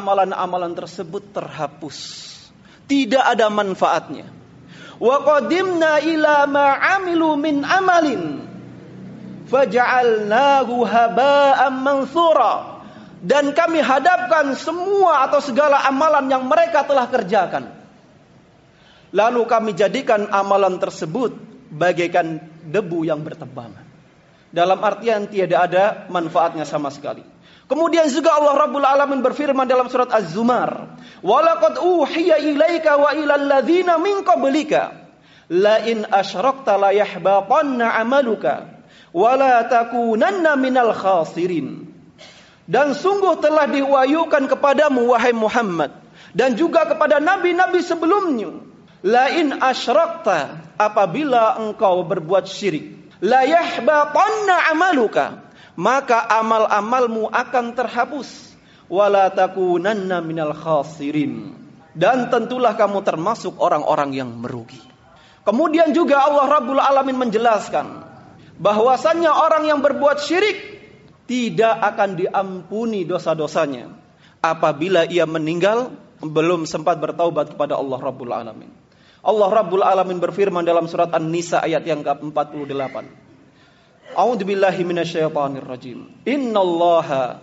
amalan-amalan tersebut terhapus. Tidak ada manfaatnya. Wa qadimna ila ma 'amilu min amalin faja'alnahu haba'an manthura. Dan kami hadapkan semua atau segala amalan yang mereka telah kerjakan. Lalu kami jadikan amalan tersebut bagaikan debu yang bertebangan. Dalam artian tiada ada manfaatnya sama sekali. Kemudian juga Allah Rabbul Alamin berfirman dalam surat Az-Zumar, "Walaqad uhiya ilaika wa ilal ladzina min qablika la in asyrakta la yahbatanna 'amaluka wa la takunanna minal khasirin." Dan sungguh telah diwahyukan kepadamu wahai Muhammad dan juga kepada nabi-nabi sebelumnya, la in asyrakta, apabila engkau berbuat syirik, la yahbatanna 'amaluka, maka amal-amalmu akan terhapus, wala takunanna minal khasirin, dan tentulah kamu termasuk orang-orang yang merugi. Kemudian juga Allah Rabbul Alamin menjelaskan bahwasannya orang yang berbuat syirik tidak akan diampuni dosa-dosanya apabila ia meninggal belum sempat bertaubat kepada Allah Rabbul Alamin. Allah Rabbul Alamin berfirman dalam surat An-Nisa ayat yang ke-48. A'udzubillahi minasyaitonir rajim. Innallaha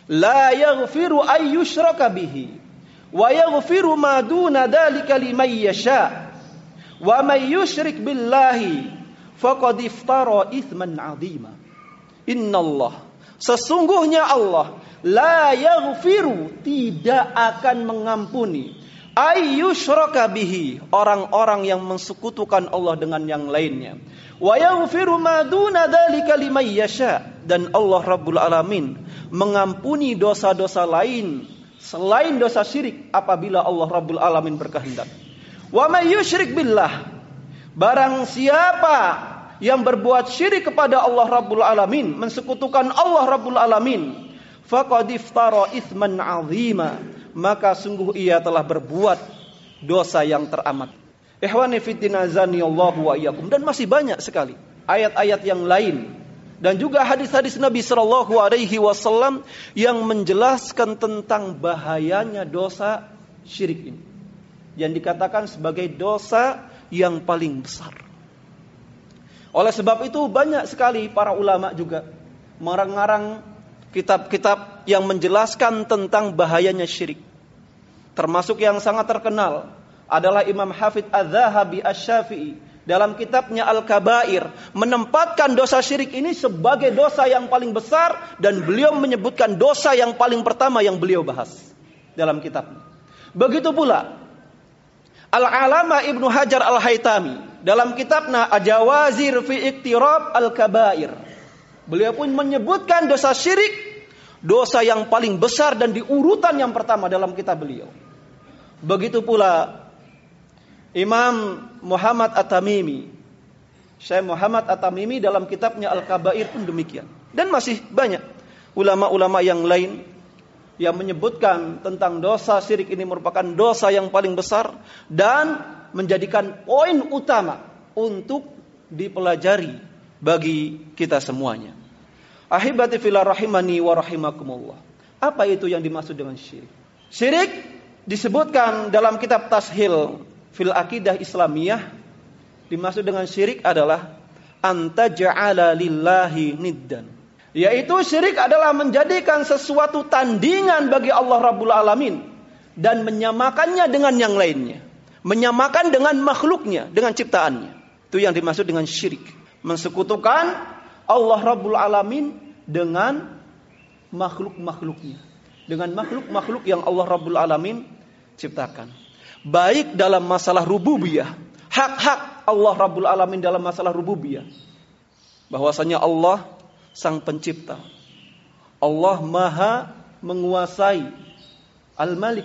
la yaghfiru ay yushraka bihi wa yaghfiru ma duna dzalika liman yasha. Wa may yusyrik billahi faqad iftara itsman 'azima. Innallah, sesungguhnya Allah, la yaghfiru, tidak akan mengampuni, ay yushraka bihi, orang-orang yang mensekutukan Allah dengan yang lainnya. Wa yaghfiru ma duna dzalika liman yasha, dan Allah Rabbul Alamin mengampuni dosa-dosa lain selain dosa syirik apabila Allah Rabbul Alamin berkehendak. Wa may yusyrik billah, barang siapa yang berbuat syirik kepada Allah Rabbul Alamin, mensekutukan Allah Rabbul Alamin, faqad iftara itsman 'azima, maka sungguh ia telah berbuat dosa yang teramat. Ikhwani fiddin azani Allahu wa iyyakum. Dan masih banyak sekali ayat-ayat yang lain dan juga hadis-hadis Nabi sallallahu alaihi wasallam yang menjelaskan tentang bahayanya dosa syirik ini, yang dikatakan sebagai dosa yang paling besar. Oleh sebab itu banyak sekali para ulama juga mengarang kitab-kitab yang menjelaskan tentang bahayanya syirik. Termasuk yang sangat terkenal adalah Imam Hafidz Az-Zahabi Asy-Syafi'i dalam kitabnya Al-Kabair menempatkan dosa syirik ini sebagai dosa yang paling besar, dan beliau menyebutkan dosa yang paling pertama yang beliau bahas dalam kitabnya. Begitu pula Al-Alama Ibnu Hajar Al-Haytami dalam kitabnya Ajawazir fi Iqtirab Al-Kabair, beliau pun menyebutkan dosa syirik dosa yang paling besar dan di urutan yang pertama dalam kitab beliau. Begitu pula Imam Muhammad At-Tamimi, Syekh Muhammad At-Tamimi dalam kitabnya Al-Kabair pun demikian. Dan masih banyak ulama-ulama yang lain yang menyebutkan tentang dosa syirik ini merupakan dosa yang paling besar dan menjadikan poin utama untuk dipelajari bagi kita semuanya. Ahibati fillah rahimani wa rahimakumullah. Apa itu yang dimaksud dengan syirik? Syirik disebutkan dalam kitab Tashil fil Aqidah Islamiyah, dimaksud dengan syirik adalah antaja'ala lillahi niddan, yaitu syirik adalah menjadikan sesuatu tandingan bagi Allah Rabbul Alamin dan menyamakannya dengan yang lainnya, menyamakan dengan makhluknya, dengan ciptaannya. Itu yang dimaksud dengan syirik, mensekutukan Allah Rabbul Alamin dengan makhluk-makhluknya, dengan makhluk-makhluk yang Allah Rabbul Alamin ciptakan. Baik dalam masalah rububiyah, hak-hak Allah Rabbul Alamin dalam masalah rububiyah, bahwasanya Allah sang pencipta, Allah maha menguasai, Al-Malik,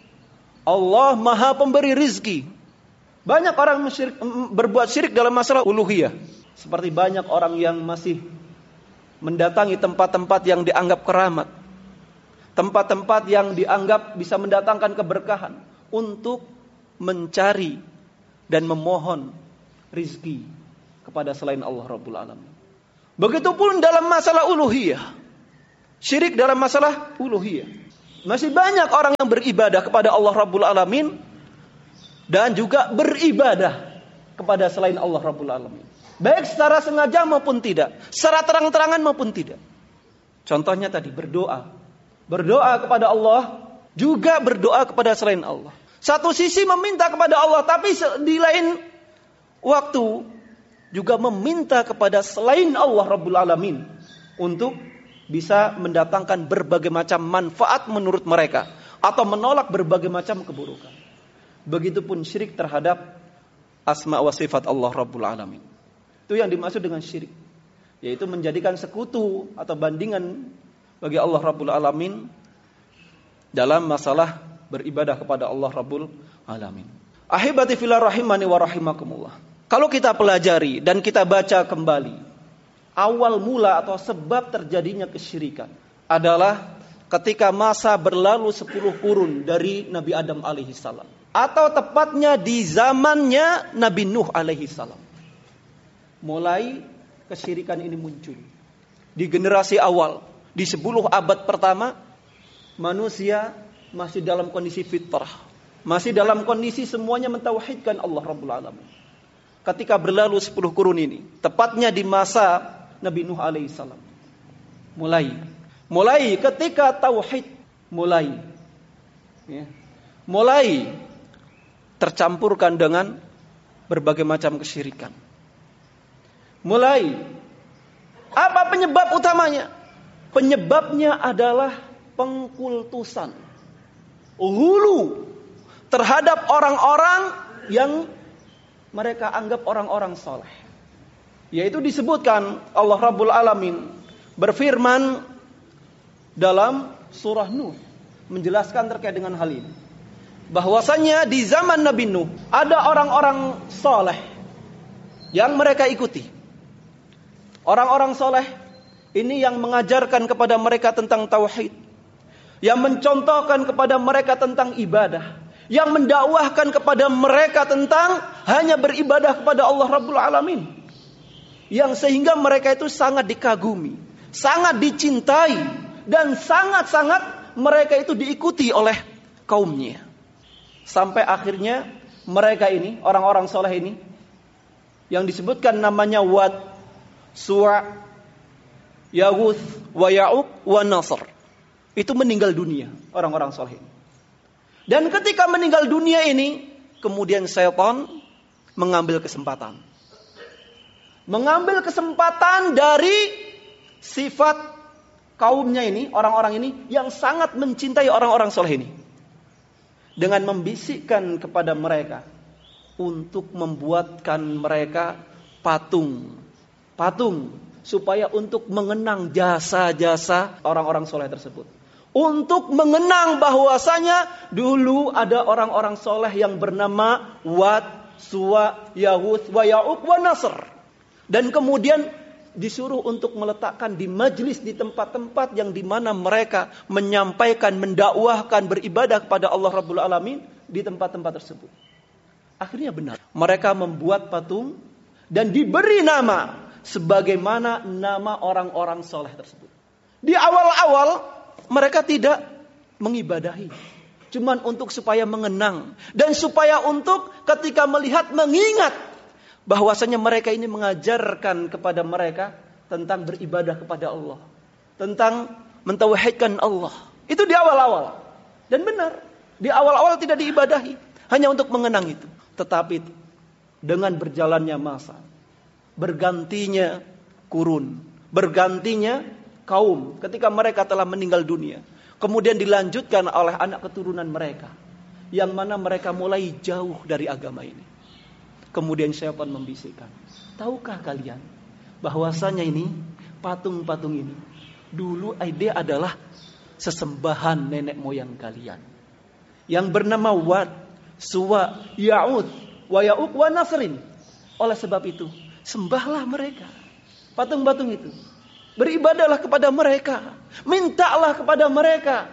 Allah maha pemberi rizki. Banyak orang berbuat syirik dalam masalah uluhiyah, seperti banyak orang yang masih mendatangi tempat-tempat yang dianggap keramat, tempat-tempat yang dianggap bisa mendatangkan keberkahan, untuk mencari dan memohon rizki kepada selain Allah Rabbul Alamin. Begitupun dalam masalah uluhiyah, syirik dalam masalah uluhiyah. Masih banyak orang yang beribadah kepada Allah Rabbul Alamin dan juga beribadah kepada selain Allah Rabbul Alamin. Baik secara sengaja maupun tidak, secara terang-terangan maupun tidak. Contohnya tadi berdoa. Berdoa kepada Allah, juga berdoa kepada selain Allah. Satu sisi meminta kepada Allah, tapi di lain waktu juga meminta kepada selain Allah Rabbul Alamin untuk bisa mendatangkan berbagai macam manfaat menurut mereka atau menolak berbagai macam keburukan. Begitupun syirik terhadap asma wa sifat Allah Rabbul Alamin. Itu yang dimaksud dengan syirik, yaitu menjadikan sekutu atau bandingan bagi Allah Rabbul Alamin dalam masalah beribadah kepada Allah Rabbul Alamin. Ahibati fillah rahimani wa rahimakumullah. Kalau kita pelajari dan kita baca kembali, awal mula atau sebab terjadinya kesyirikan adalah ketika masa berlalu 10 kurun dari Nabi Adam alaihissalam, atau tepatnya di zamannya Nabi Nuh alaihissalam. Mulai kesyirikan ini muncul di generasi awal. Di 10 abad pertama, manusia masih dalam kondisi fitrah, masih dalam kondisi semuanya mentauhidkan Allah Rabbul Alamin. Ketika berlalu 10 kurun ini, tepatnya di masa Nabi Nuh alaihissalam, mulai ketika tauhid mulai tercampurkan dengan berbagai macam kesyirikan. Mulai apa penyebab utamanya? Penyebabnya adalah pengkultusan, hulu terhadap orang-orang yang mereka anggap orang-orang soleh. Yaitu disebutkan Allah Rabbul Alamin berfirman dalam surah Nuh menjelaskan terkait dengan hal ini, bahwasanya di zaman Nabi Nuh ada orang-orang soleh yang mereka ikuti. Orang-orang soleh ini yang mengajarkan kepada mereka tentang tauhid, yang mencontohkan kepada mereka tentang ibadah, yang mendakwahkan kepada mereka tentang hanya beribadah kepada Allah Rabbul Alamin, yang sehingga mereka itu sangat dikagumi, sangat dicintai, dan sangat-sangat mereka itu diikuti oleh kaumnya. Sampai akhirnya mereka ini, orang-orang soleh ini, yang disebutkan namanya Wad, Suwa', Yaghuts, wa Ya'uq, wa Nasr, itu meninggal dunia, orang-orang soleh ini. Dan ketika meninggal dunia ini, kemudian syaitan mengambil kesempatan. Mengambil kesempatan dari sifat kaumnya ini, orang-orang ini yang sangat mencintai orang-orang soleh ini, dengan membisikkan kepada mereka untuk membuatkan mereka patung, supaya untuk mengenang jasa-jasa orang-orang soleh tersebut, untuk mengenang bahwasanya dulu ada orang-orang soleh yang bernama Wad, Suwa', Yaghuts, wa Ya'uq, wa Nasr. Dan kemudian disuruh untuk meletakkan di majlis, di tempat-tempat yang dimana mereka menyampaikan, mendakwahkan, beribadah kepada Allah Rabbul Alamin di tempat-tempat tersebut. Akhirnya benar, mereka membuat patung dan diberi nama sebagaimana nama orang-orang soleh tersebut. Di awal-awal mereka tidak mengibadahi, cuman untuk supaya mengenang dan supaya untuk ketika melihat mengingat bahwasanya mereka ini mengajarkan kepada mereka tentang beribadah kepada Allah, tentang mentauhidkan Allah. Itu di awal-awal. Dan benar, di awal-awal tidak diibadahi, hanya untuk mengenang itu. Tetapi dengan berjalannya masa, bergantinya kurun, bergantinya kaum, ketika mereka telah meninggal dunia, kemudian dilanjutkan oleh anak keturunan mereka, yang mana mereka mulai jauh dari agama ini. Kemudian syaitan membisikkan, tahukah kalian bahwasanya ini patung-patung ini dulu dia adalah sesembahan nenek moyang kalian yang bernama Wad, Suwa', Ya'uq, wa Ya'uq, wa Nasrin. Oleh sebab itu, sembahlah mereka, patung-patung itu. Beribadahlah kepada mereka, mintalah kepada mereka,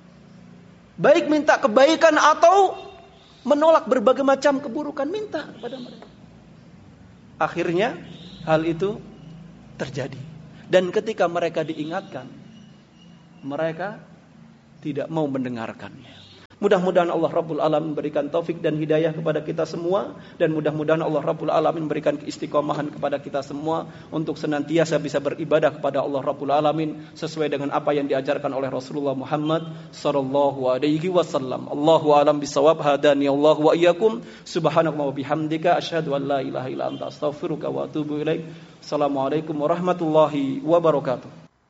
baik minta kebaikan atau menolak berbagai macam keburukan, minta kepada mereka. Akhirnya hal itu terjadi. Dan ketika mereka diingatkan, mereka tidak mau mendengarkannya. Mudah-mudahan Allah Rabbul Alamin memberikan taufik dan hidayah kepada kita semua, dan mudah-mudahan Allah Rabbul Alamin memberikan keistiqomahan kepada kita semua untuk senantiasa bisa beribadah kepada Allah Rabbul Alamin sesuai dengan apa yang diajarkan oleh Rasulullah Muhammad sallallahu alaihi wasallam. Allahu a'lam bisawab. Hadani Allah wa iyyakum. Subhanaka wa bihamdika asyhadu an la ilaha illa anta astaghfiruka wa atubu ilaik. Assalamualaikum warahmatullahi wabarakatuh.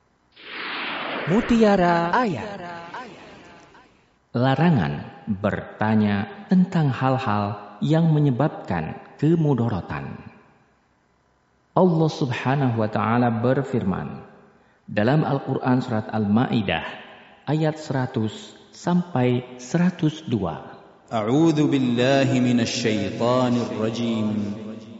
Mutiara Ayat. Larangan bertanya tentang hal-hal yang menyebabkan kemudorotan. Allah Subhanahu wa taala berfirman dalam Al-Qur'an surat Al-Maidah ayat 100 sampai 102. A'udzu billahi minasy syaithanir rajim.